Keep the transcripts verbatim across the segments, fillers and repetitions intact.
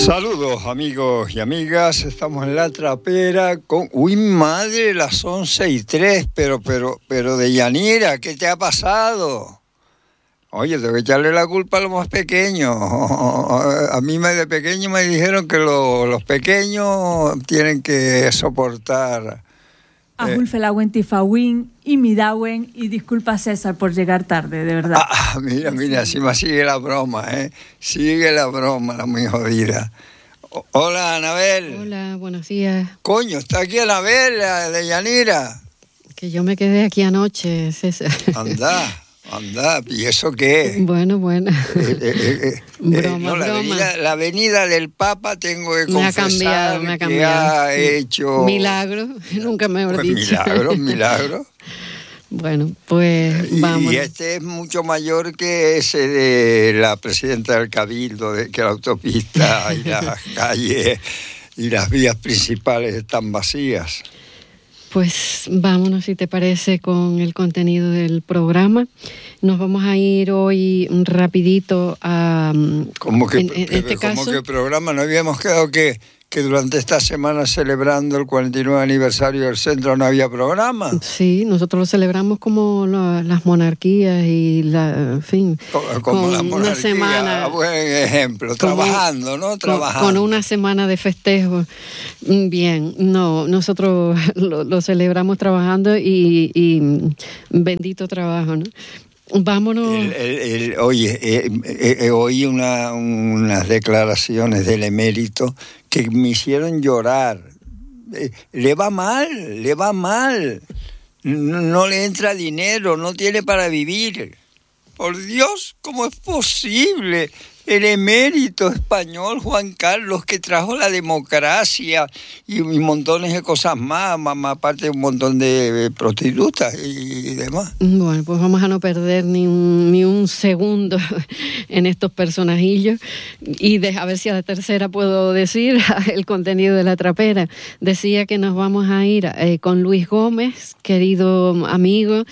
Saludos amigos y amigas, estamos en La Trapera con... Uy, madre, las once y tres, pero, pero, pero Deyanira, ¿qué te ha pasado? Oye, tengo que echarle la culpa a los más pequeños. A mí de pequeño me dijeron que lo, los pequeños tienen que soportar... Ajulfelawen Tifawin y Midawen, y disculpa César por llegar tarde, de verdad. Ah, mira, mira, si me sigue la broma, ¿eh? Sigue la broma, la muy jodida. O- Hola, Anabel. Hola, buenos días. Coño, está aquí Anabel, la de Yanira. Que yo me quedé aquí anoche, César. Anda, anda, ¿y eso qué? Bueno, bueno. Eh, eh, eh, eh, Broma, no, la, broma. avenida, la avenida del Papa tengo que Me ha confesar cambiado, me ha que cambiado. ha hecho... Milagro, nunca mejor Pues dicho. milagro, milagro. Bueno, pues Y, vamos. y este es mucho mayor que ese de la presidenta del Cabildo, de que la autopista y las calles y las vías principales están vacías. Pues vámonos, si te parece, con el contenido del programa. Nos vamos a ir hoy rapidito a... ¿Cómo que, en, en este ¿cómo caso, que programa? ¿No habíamos quedado que, que durante esta semana celebrando el cuarenta y nueve aniversario del centro no había programa? sí, nosotros lo celebramos como la- las monarquías y la, en fin, Como, como con la una monarquía, semana, buen ejemplo, como- trabajando, ¿no? con, Trabajando. con una semana de festejo. Mm, Bien, no, nosotros lo, lo celebramos trabajando y, y bendito trabajo, ¿no? Vámonos. El, el, el, oye, eh, eh, eh, oí una, unas declaraciones del emérito que me hicieron llorar. Eh, le va mal, le va mal. No, no le entra dinero, no tiene para vivir. Por Dios, ¿cómo es posible? El emérito español Juan Carlos, que trajo la democracia y, y montones de cosas más, más, más aparte de un montón de prostitutas y, y demás. Bueno, pues vamos a no perder ni un, ni un segundo en estos personajillos y de, a ver si a la tercera puedo decir el contenido de La Trapera. Decía que nos vamos a ir eh, con Luis Gómez, querido amigo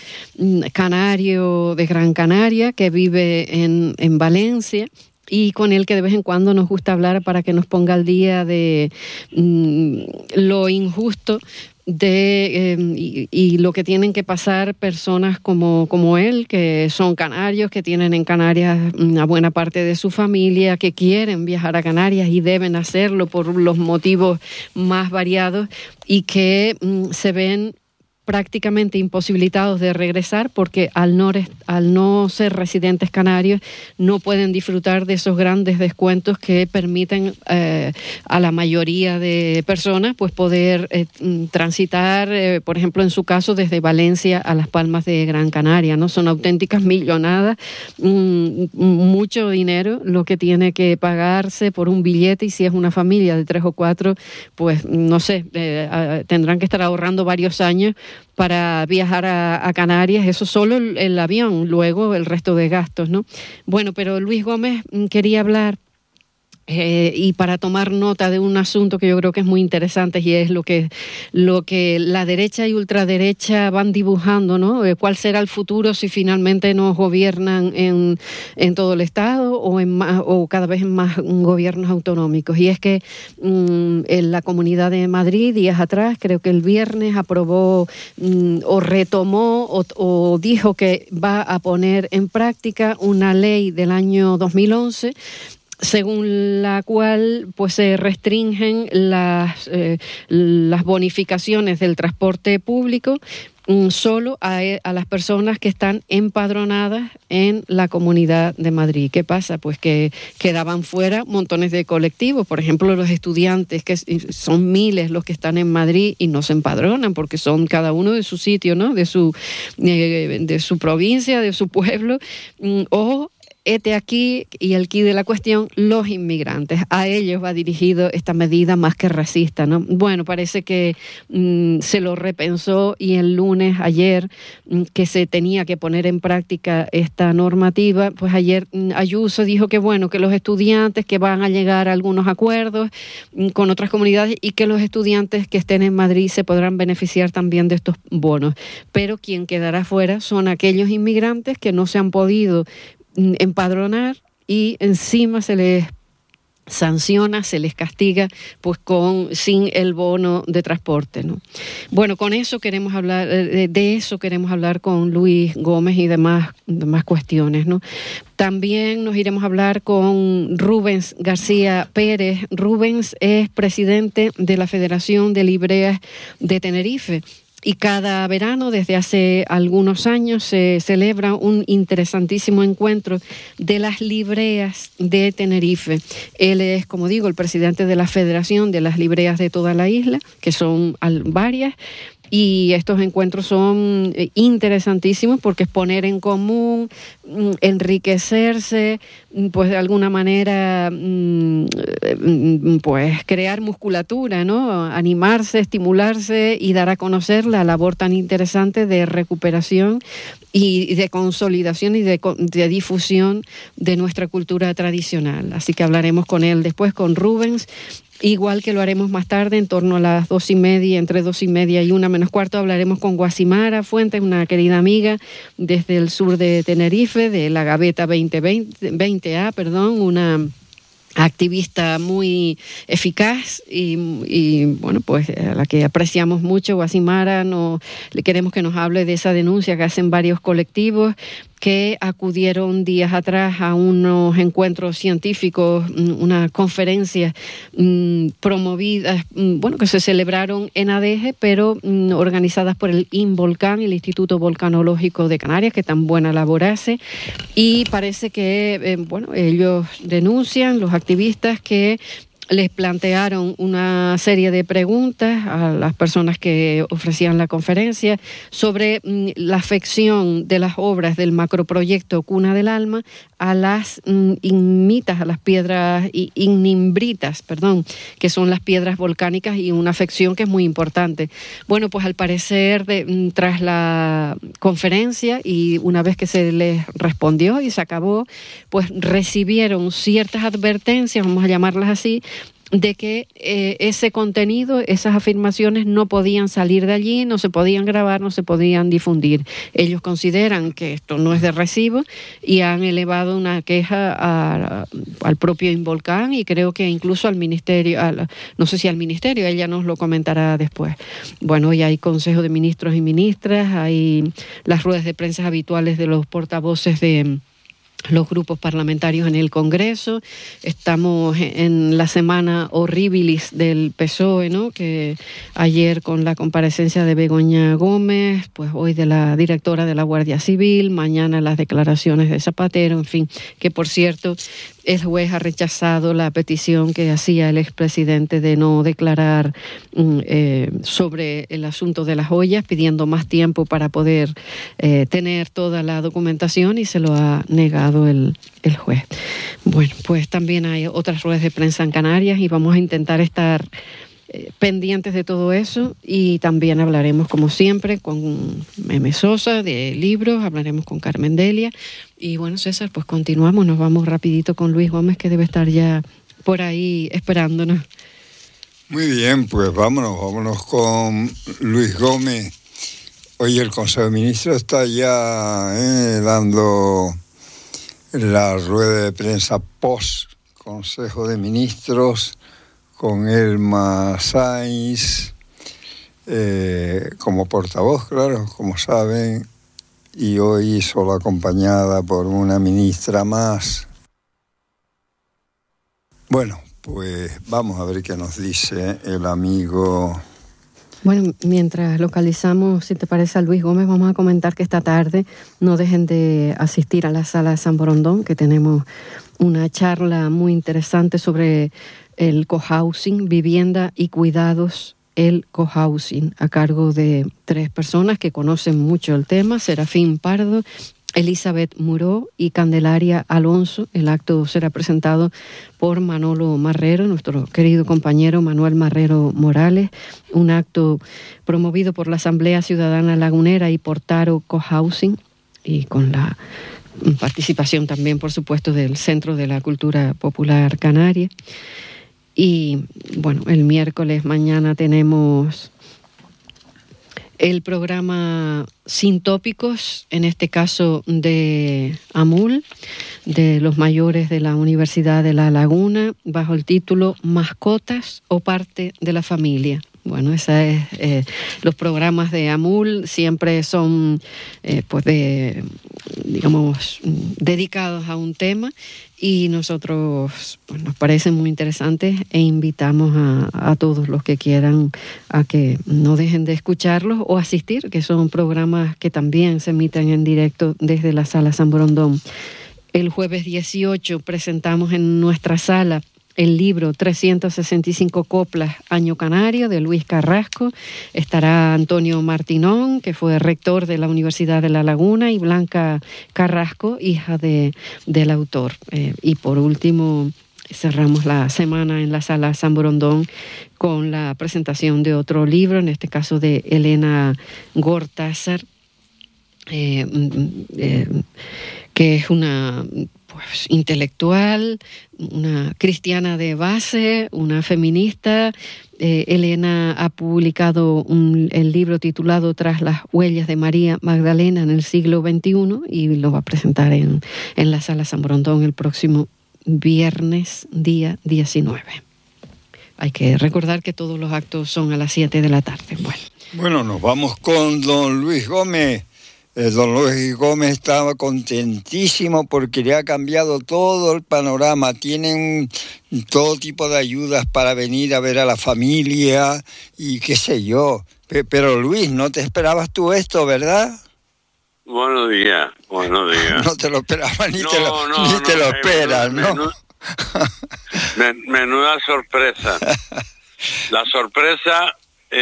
canario de Gran Canaria, que vive en, en Valencia, y con el que de vez en cuando nos gusta hablar para que nos ponga al día de mm, lo injusto de eh, y, y lo que tienen que pasar personas como, como él, que son canarios, que tienen en Canarias una buena parte de su familia, que quieren viajar a Canarias y deben hacerlo por los motivos más variados y que mm, se ven prácticamente imposibilitados de regresar porque al no, al no ser residentes canarios no pueden disfrutar de esos grandes descuentos que permiten eh, a la mayoría de personas pues poder eh, transitar, eh, por ejemplo, en su caso, desde Valencia a Las Palmas de Gran Canaria, ¿no? Son auténticas millonadas, mmm, mucho dinero lo que tiene que pagarse por un billete, y si es una familia de tres o cuatro, pues no sé, eh, tendrán que estar ahorrando varios años para viajar a, a Canarias, eso solo el, el avión, luego el resto de gastos, ¿no? Bueno, pero Luis Gómez quería hablar Eh, y para tomar nota de un asunto que yo creo que es muy interesante, y es lo que, lo que la derecha y ultraderecha van dibujando, ¿no? Eh, ¿Cuál será el futuro si finalmente nos gobiernan en, en todo el Estado o, en más, o cada vez en más gobiernos autonómicos? Y es que mmm, en la Comunidad de Madrid, días atrás, creo que el viernes, aprobó mmm, o retomó o, o dijo que va a poner en práctica una ley del año dos mil once según la cual pues se restringen las, eh, las bonificaciones del transporte público mm, solo a, a las personas que están empadronadas en la Comunidad de Madrid. ¿Qué pasa? Pues que quedaban fuera montones de colectivos, por ejemplo los estudiantes, que son miles los que están en Madrid y no se empadronan porque son cada uno de su sitio, ¿no? De su, eh, de su provincia, de su pueblo, mm, o hete aquí, y el quid de la cuestión, los inmigrantes. A ellos va dirigido esta medida más que racista, ¿no? Bueno, parece que mmm, se lo repensó, y el lunes, ayer, mmm, que se tenía que poner en práctica esta normativa, pues ayer mmm, Ayuso dijo que bueno, que los estudiantes, que van a llegar a algunos acuerdos mmm, con otras comunidades, y que los estudiantes que estén en Madrid se podrán beneficiar también de estos bonos. Pero quien quedará fuera son aquellos inmigrantes que no se han podido empadronar y encima se les sanciona, se les castiga pues con sin el bono de transporte, ¿no? Bueno, con eso queremos hablar, de, de eso queremos hablar con Luis Gómez y demás, demás cuestiones, ¿no? También nos iremos a hablar con Rubens García Pérez. Rubens es presidente de la Federación de Libreas de Tenerife. Y cada verano, desde hace algunos años, se celebra un interesantísimo encuentro de las libreas de Tenerife. Él es, como digo, el presidente de la Federación de las Libreas de toda la isla, que son varias. Y estos encuentros son interesantísimos porque es poner en común, enriquecerse, pues de alguna manera, pues crear musculatura, ¿no? Animarse, estimularse y dar a conocer la labor tan interesante de recuperación y de consolidación y de, de difusión de nuestra cultura tradicional. Así que hablaremos con él después, con Rubens. Igual que lo haremos más tarde, en torno a las dos y media, entre dos y media y una menos cuarto, hablaremos con Guasimara Fuentes, una querida amiga desde el sur de Tenerife, de la Gaveta veinte veinte A, perdón, una activista muy eficaz y, y bueno, pues a la que apreciamos mucho. Guasimara, no, le queremos que nos hable de esa denuncia que hacen varios colectivos que acudieron días atrás a unos encuentros científicos, una conferencia mmm, promovidas, mmm, bueno, que se celebraron en Adeje, pero mmm, organizadas por el INVolcán, el Instituto Volcanológico de Canarias, que tan buena labor hace, y parece que, eh, bueno, ellos denuncian, los activistas, que les plantearon una serie de preguntas a las personas que ofrecían la conferencia sobre mm, la afección de las obras del macroproyecto Cuna del Alma a las mm, ignitas, a las piedras ignimbritas, perdón, que son las piedras volcánicas, y una afección que es muy importante. Bueno, pues al parecer, de, mm, tras la conferencia y una vez que se les respondió y se acabó, pues recibieron ciertas advertencias, vamos a llamarlas así, de que eh, ese contenido, esas afirmaciones no podían salir de allí, no se podían grabar, no se podían difundir. Ellos consideran que esto no es de recibo y han elevado una queja a, a, al propio INVolcán, y creo que incluso al ministerio, al, no sé si al ministerio, ella nos lo comentará después. Bueno, ya hay consejo de ministros y ministras, hay las ruedas de prensa habituales de los portavoces de los grupos parlamentarios en el Congreso. Estamos en la semana horribilis del P S O E, ¿no? Que ayer con la comparecencia de Begoña Gómez, pues hoy de la directora de la Guardia Civil, mañana las declaraciones de Zapatero, en fin, que por cierto, el juez ha rechazado la petición que hacía el expresidente de no declarar eh, sobre el asunto de las joyas, pidiendo más tiempo para poder eh, tener toda la documentación, y se lo ha negado el, el juez. Bueno, pues también hay otras ruedas de prensa en Canarias y vamos a intentar estar eh, pendientes de todo eso, y también hablaremos, como siempre, con Meme Sosa de libros, hablaremos con Carmen Delia. Y bueno, César, pues continuamos, nos vamos rapidito con Luis Gómez, que debe estar ya por ahí esperándonos. Muy bien, pues vámonos, vámonos con Luis Gómez. Hoy el Consejo de Ministros está ya eh, dando la rueda de prensa post Consejo de Ministros con Elma Sainz eh, como portavoz, claro, como saben, y hoy solo acompañada por una ministra más. Bueno, pues vamos a ver qué nos dice el amigo. Bueno, mientras localizamos, si te parece, a Luis Gómez, vamos a comentar que esta tarde no dejen de asistir a la sala San Borondón, que tenemos una charla muy interesante sobre el cohousing, vivienda y cuidados, el cohousing, a cargo de tres personas que conocen mucho el tema: Serafín Pardo, Elizabeth Muró y Candelaria Alonso. El acto será presentado por Manolo Marrero, nuestro querido compañero Manuel Marrero Morales, un acto promovido por la Asamblea Ciudadana Lagunera y por Taro Cohousing, y con la participación también, por supuesto, del Centro de la Cultura Popular Canaria. Y bueno, el miércoles mañana tenemos el programa Sin Tópicos, en este caso de AMUL, de los mayores de la Universidad de La Laguna, bajo el título Mascotas o parte de la familia. Bueno, esa es, eh, los programas de AMUL siempre son, eh, pues, de, digamos, dedicados a un tema, y nosotros, pues, nos parecen muy interesantes e invitamos a, a todos los que quieran a que no dejen de escucharlos o asistir, que son programas que también se emiten en directo desde la Sala San Borondón. El jueves dieciocho presentamos en nuestra sala el libro trescientas sesenta y cinco coplas Año Canario de Luis Carrasco. Estará Antonio Martinón, que fue rector de la Universidad de La Laguna, y Blanca Carrasco, hija de, del autor. Eh, y por último, cerramos la semana en la Sala San Borondón con la presentación de otro libro, en este caso de Elena Gortázar, eh, eh, que es una, pues, intelectual, una cristiana de base, una feminista. Eh, Elena ha publicado un, el libro titulado Tras las huellas de María Magdalena en el siglo veintiuno, y lo va a presentar en, en la Sala San Borondón el próximo viernes, día diecinueve. Hay que recordar que todos los actos son a las siete de la tarde. Bueno, bueno, nos vamos con don Luis Gómez. Eh, don Luis Gómez estaba contentísimo porque le ha cambiado todo el panorama. Tienen todo tipo de ayudas para venir a ver a la familia y qué sé yo. P- pero Luis, no te esperabas tú esto, ¿verdad? Buenos días, buenos días. No te lo esperabas, ni no, te lo, no, ni no, te lo menú, esperas, ¿no? Menú, men, menuda sorpresa. La sorpresa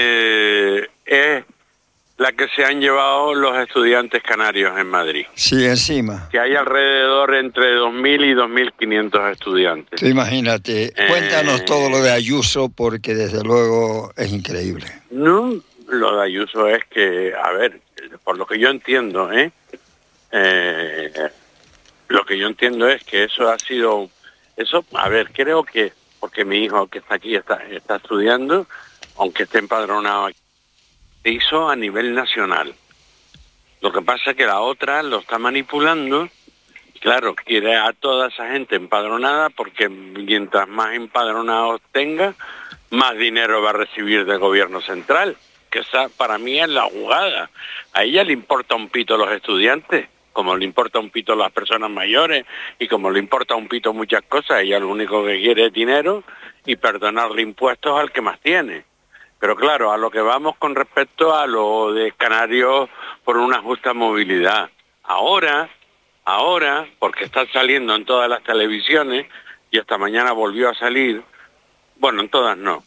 eh, es la que se han llevado los estudiantes canarios en Madrid. Sí, encima. Que hay alrededor entre dos mil y dos mil quinientos estudiantes. Tú imagínate, eh, cuéntanos todo lo de Ayuso, porque desde luego es increíble. No, lo de Ayuso es que, a ver, por lo que yo entiendo, ¿eh? eh lo que yo entiendo es que eso ha sido, eso, a ver, creo que, porque mi hijo que está aquí está, está estudiando, aunque esté empadronado aquí, se hizo a nivel nacional. Lo que pasa es que la otra lo está manipulando, claro, quiere a toda esa gente empadronada, porque mientras más empadronados tenga, más dinero va a recibir del gobierno central, que esa para mí es la jugada. A ella le importa un pito los estudiantes, como le importa un pito las personas mayores, y como le importa un pito muchas cosas. Ella lo único que quiere es dinero y perdonarle impuestos al que más tiene. Pero claro, a lo que vamos con respecto a lo de Canarios por una justa movilidad. Ahora, ahora, porque está saliendo en todas las televisiones, y esta mañana volvió a salir, bueno, en todas no,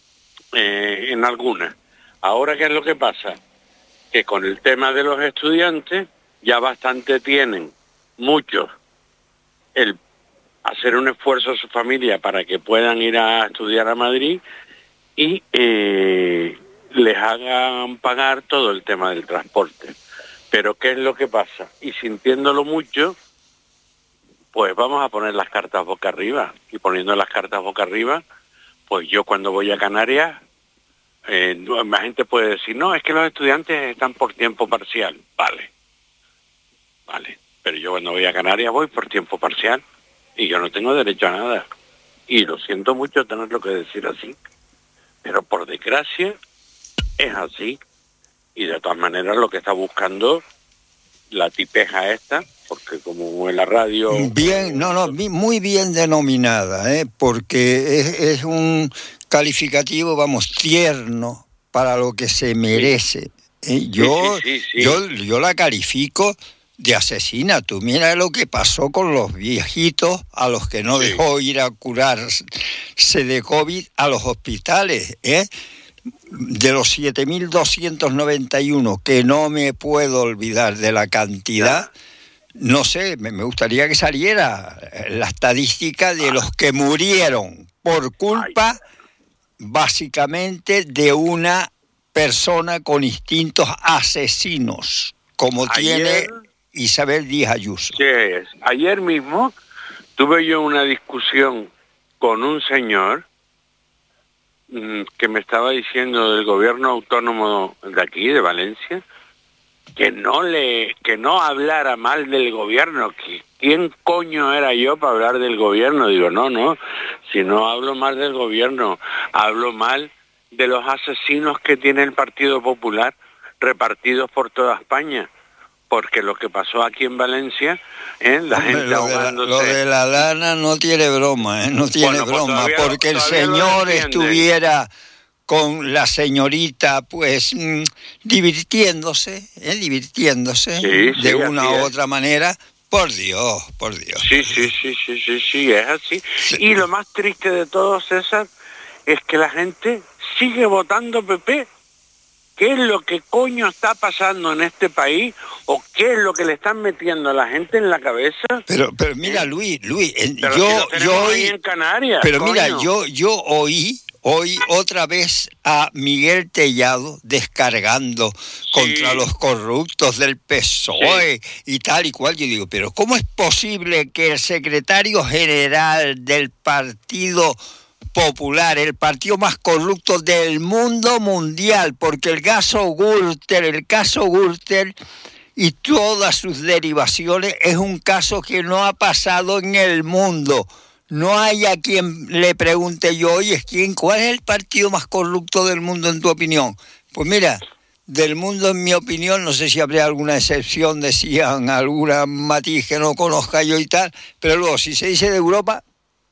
eh, en algunas. Ahora, ¿qué es lo que pasa? Que con el tema de los estudiantes, ya bastante tienen muchos el hacer un esfuerzo a su familia para que puedan ir a estudiar a Madrid, y eh, les hagan pagar todo el tema del transporte. Pero ¿qué es lo que pasa? Y sintiéndolo mucho, pues vamos a poner las cartas boca arriba. Y poniendo las cartas boca arriba, pues yo cuando voy a Canarias, eh, la gente puede decir, no, es que los estudiantes están por tiempo parcial. Vale, vale. Pero yo cuando voy a Canarias voy por tiempo parcial y yo no tengo derecho a nada. Y lo siento mucho tenerlo que decir así. Pero por desgracia es así, y de todas maneras lo que está buscando la tipeja esta, porque como en la radio... Bien, no, no, muy bien denominada, ¿eh? Porque es, es un calificativo, vamos, tierno para lo que se merece. ¿eh? Yo, sí, sí, sí, sí. yo, yo la califico de asesina. Tú mira lo que pasó con los viejitos a los que no sí. dejó ir a curarse de COVID a los hospitales, ¿eh? De los siete mil doscientos noventa y uno, que no me puedo olvidar de la cantidad, no sé, me, me gustaría que saliera la estadística de los que murieron por culpa, básicamente, de una persona con instintos asesinos, como Ayer... tiene Isabel Díaz Ayuso. Sí, ayer mismo tuve yo una discusión con un señor mmm, que me estaba diciendo del gobierno autónomo de aquí, de Valencia, que no le, que no hablara mal del gobierno, que quién coño era yo para hablar del gobierno. Digo, no, no, si no hablo mal del gobierno, hablo mal de los asesinos que tiene el Partido Popular repartidos por toda España. Porque lo que pasó aquí en Valencia, ¿eh? la Hombre, gente lo de la, ahogándose. lo de la lana no tiene broma, ¿eh? No tiene Bueno, pues broma, todavía, porque el señor estuviera con la señorita, pues, mmm, divirtiéndose, ¿eh? divirtiéndose, sí, sí, de una u es. otra manera. Por Dios, por Dios. Sí, sí, sí, sí, sí, sí, es así. Sí. Y lo más triste de todo, César, es que la gente sigue votando P P. ¿Qué es lo que coño está pasando en este país? ¿O qué es lo que le están metiendo a la gente en la cabeza? Pero, pero mira, Luis, Luis, pero yo, si yo oí, en Canarias, pero coño. mira, yo, yo oí, oí otra vez a Miguel Tellado descargando sí. contra los corruptos del P S O E sí. y tal y cual. Yo digo, pero ¿cómo es posible que el secretario general del Partido Popular, el partido más corrupto del mundo mundial, porque el caso Gürtel, el caso Gürtel y todas sus derivaciones es un caso que no ha pasado en el mundo. No hay a quien le pregunte yo, oye, ¿quién, cuál es el partido más corrupto del mundo en tu opinión? Pues mira, del mundo en mi opinión, no sé si habría alguna excepción, decían alguna matiz que no conozca yo y tal, pero luego si se dice de Europa,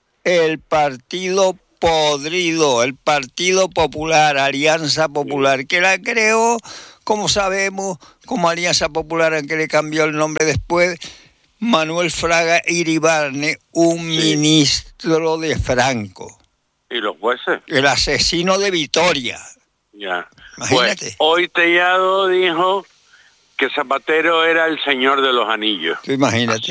el partido podrido, el Partido Popular, Alianza Popular, que la creó, como sabemos, como Alianza Popular, aunque le cambió el nombre después, Manuel Fraga Iribarne, un sí. ministro de Franco. ¿Y los jueces? El asesino de Vitoria. Ya. Imagínate. Pues, hoy Tellado dijo que Zapatero era el señor de los anillos. Imagínate.